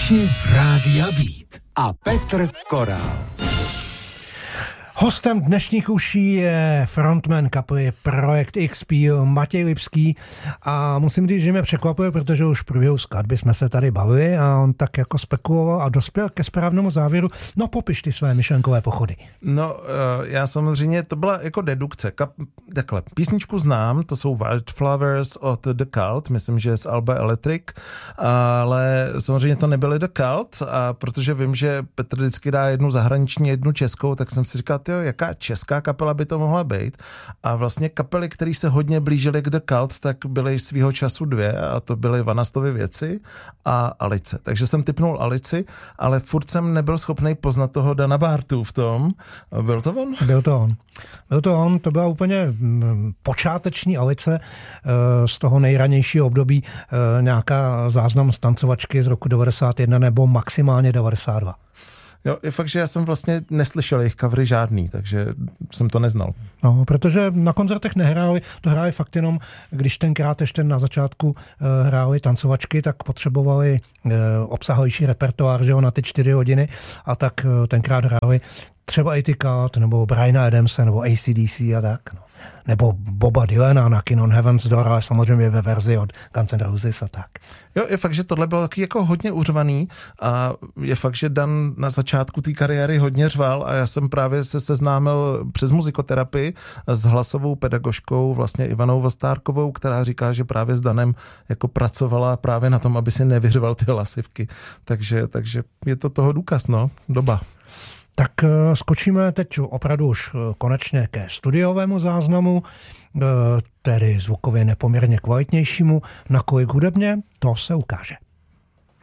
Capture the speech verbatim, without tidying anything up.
Posluchači Rádia Beat a Petr Korál. Hostem dnešních uší je frontman kapely Projekt X P Matěj Lipský a musím říct, že mě překvapuje, protože už v průběhu skladby jsme se tady bavili a on tak jako spekuloval a dospěl ke správnému závěru. No popiš ty své myšlenkové pochody. No já samozřejmě, to byla jako dedukce. Kap, takhle, písničku znám, to jsou Wildflowers od The Cult, myslím, že z alba Electric, ale samozřejmě to nebyly The Cult, a protože vím, že Petr vždycky dá jednu zahraniční, jednu českou, tak jsem si říkal, tyjo, jaká česká kapela by to mohla být. A vlastně kapely, které se hodně blížily k The Cult, tak byly svýho času dvě a to byly Vanastovy věci a Alice. Takže jsem tipnul Alici, ale furt jsem nebyl schopný poznat toho Dana Bartu v tom. Byl to on? Byl to on. Byl to on, to byla úplně počáteční Alice z toho nejranějšího období, nějaká záznam z tancovačky z roku devadesát jedna nebo maximálně devadesát dva. Jo, je fakt, že já jsem vlastně neslyšel jejich covery žádný, takže jsem to neznal. No, protože na koncertech nehráli, to hráli fakt jenom, když tenkrát ještě na začátku uh, hráli tancovačky, tak potřebovali uh, obsahovější repertoár, že jo, na ty čtyři hodiny a tak uh, tenkrát hráli třeba i ty Cult, nebo Briana Adamse, nebo A C D C a tak, no. Nebo Boba Dylana na Kin on Heaven's Door, ale samozřejmě ve verzi od Guns N' Roses a tak. Jo, je fakt, že tohle bylo taky jako hodně uřvaný a je fakt, že Dan na začátku té kariéry hodně řval a já jsem právě se seznámil přes muzikoterapii s hlasovou pedagožkou, vlastně Ivanou Vostárkovou, která říká, že právě s Danem jako pracovala právě na tom, aby si nevyřval ty hlasivky. Takže, takže je to toho důkaz, no, doba. Tak skočíme teď opravdu už konečně ke studiovému záznamu, tedy zvukově nepoměrně kvalitnějšímu, nakolik hudebně, to se ukáže.